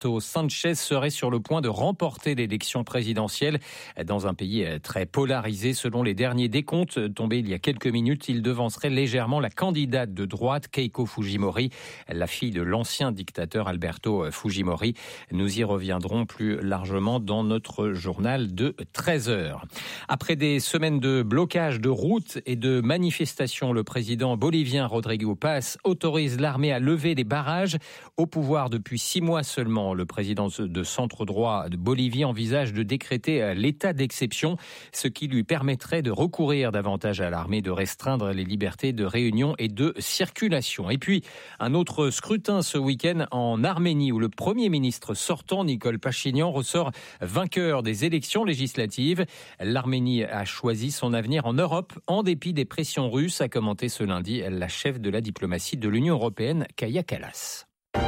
Sanchez serait sur le point de remporter l'élection présidentielle dans un pays très polarisé. Selon les derniers décomptes tombés il y a quelques minutes, il devancerait légèrement la candidate de droite Keiko Fujimori, la fille de l'ancien dictateur Alberto Fujimori. Nous y reviendrons plus largement dans notre journal de 13h. Après des semaines de blocage de routes et de manifestations, le président bolivien Rodrigo Paz autorise l'armée à lever les barrages. Au pouvoir depuis 6 mois seulement, le président de centre-droit de Bolivie envisage de décréter l'état d'exception, ce qui lui permettrait de recourir davantage à l'armée, de restreindre les libertés de réunion et de circulation. Et puis, un autre scrutin ce week-end en Arménie, où le Premier ministre sortant, Nicole Pachinian, ressort vainqueur des élections législatives. L'Arménie a choisi son avenir en Europe, en dépit des pressions russes, a commenté ce lundi la chef de la diplomatie de l'Union européenne, Kaja Kallas.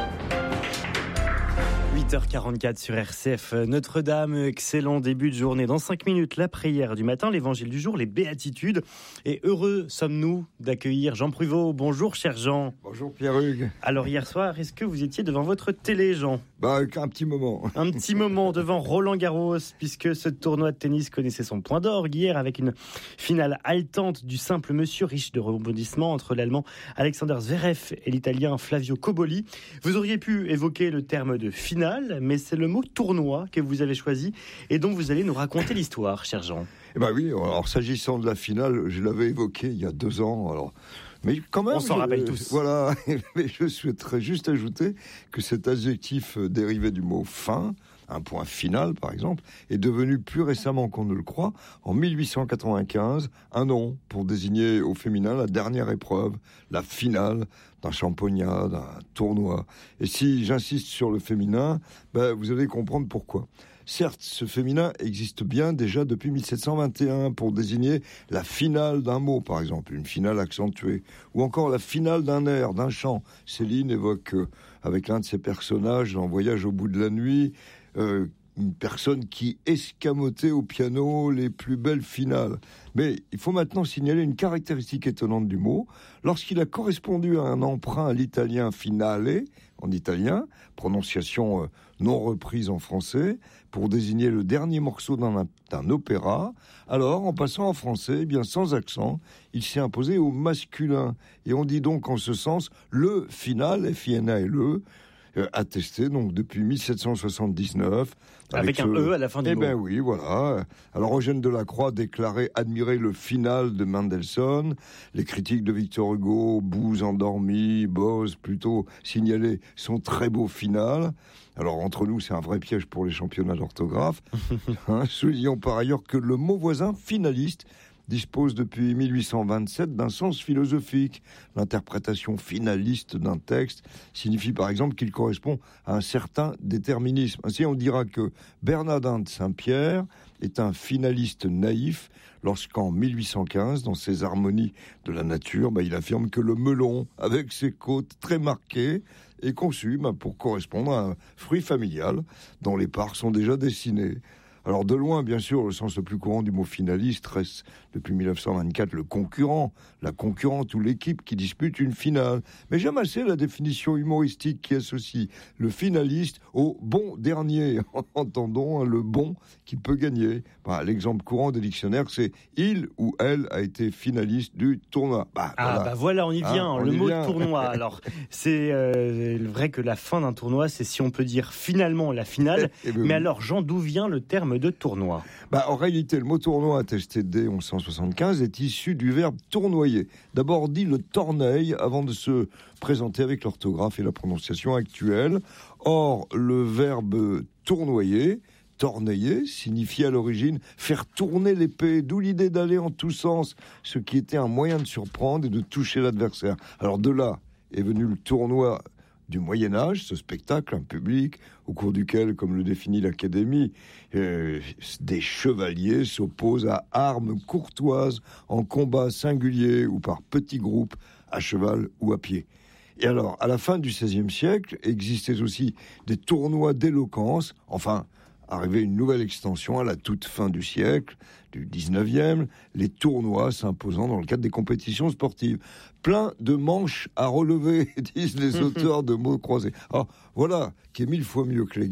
8h44 sur RCF. Notre-Dame, excellent début de journée. Dans 5 minutes, la prière du matin, l'évangile du jour, les béatitudes. Et heureux sommes-nous d'accueillir Jean Pruvot. Bonjour, cher Jean. Bonjour, Pierre-Hugues. Alors, hier soir, est-ce que vous étiez devant votre télé, Jean ? Un petit moment. Un petit moment devant Roland-Garros, puisque ce tournoi de tennis connaissait son point d'orgue hier avec une finale haletante du simple monsieur riche de rebondissements entre l'Allemand Alexander Zverev et l'Italien Flavio Cobolli. Vous auriez pu évoquer le terme de finale, mais c'est le mot tournoi que vous avez choisi et dont vous allez nous raconter l'histoire, cher Jean. Eh ben oui, alors s'agissant de la finale, je l'avais évoqué il y a 2 ans, alors... Mais quand même, on s'en rappelle tous. Voilà, mais je souhaiterais juste ajouter que cet adjectif dérivé du mot fin, un point final par exemple, est devenu plus récemment qu'on ne le croit, en 1895, un nom pour désigner au féminin la dernière épreuve, la finale d'un championnat, d'un tournoi. Et si j'insiste sur le féminin, vous allez comprendre pourquoi. Certes, ce féminin existe bien déjà depuis 1721 pour désigner la finale d'un mot, par exemple, une finale accentuée, ou encore la finale d'un air, d'un chant. Céline évoque avec l'un de ses personnages dans Voyage au bout de la nuit, une personne qui escamotait au piano les plus belles finales. Mais il faut maintenant signaler une caractéristique étonnante du mot. Lorsqu'il a correspondu à un emprunt à l'italien finale, en italien, prononciation non reprise en français, pour désigner le dernier morceau d'un opéra, alors, en passant en français, sans accent, il s'est imposé au masculin. Et on dit donc en ce sens le final, F-I-N-A-L-E, attesté donc depuis 1779. Avec un E à la fin du mot. Eh bien oui, voilà. Alors Eugène Delacroix déclarait admirer le final de Mendelssohn. Les critiques de Victor Hugo, Bouze endormi, Boz plutôt signalaient son très beau final. Alors entre nous, c'est un vrai piège pour les championnats d'orthographe. Soulignons par ailleurs que le mot voisin finaliste dispose depuis 1827 d'un sens philosophique. L'interprétation finaliste d'un texte signifie par exemple qu'il correspond à un certain déterminisme. Ainsi, on dira que Bernardin de Saint-Pierre est un finaliste naïf lorsqu'en 1815, dans ses harmonies de la nature, il affirme que le melon, avec ses côtes très marquées, est conçu pour correspondre à un fruit familial dont les parts sont déjà dessinées. Alors de loin, bien sûr, le sens le plus courant du mot finaliste reste depuis 1924 le concurrent, la concurrente ou l'équipe qui dispute une finale. Mais j'aime assez la définition humoristique qui associe le finaliste au bon dernier. Entendons le bon qui peut gagner. L'exemple courant des dictionnaires, c'est il ou elle a été finaliste du tournoi. Voilà, on y vient. Le mot de tournoi. Alors, c'est vrai que la fin d'un tournoi, c'est si on peut dire finalement la finale. Mais alors, Jean, d'où vient le terme de tournoi? En réalité, le mot tournoi, attesté dès 1175, est issu du verbe tournoyer. D'abord dit le torneil avant de se présenter avec l'orthographe et la prononciation actuelle. Or, le verbe tournoyer, torneiller, signifie à l'origine faire tourner l'épée, d'où l'idée d'aller en tous sens, ce qui était un moyen de surprendre et de toucher l'adversaire. Alors de là est venu le tournoi du Moyen-Âge, ce spectacle, un public au cours duquel, comme le définit l'Académie, des chevaliers s'opposent à armes courtoises en combat singulier ou par petits groupes, à cheval ou à pied. Et alors, à la fin du XVIe siècle, existaient aussi des tournois d'éloquence, arrivait une nouvelle extension à la toute fin du siècle, du 19e, les tournois s'imposant dans le cadre des compétitions sportives. Plein de manches à relever, disent les auteurs de mots croisés. Alors, voilà, qui est 1000 fois mieux que les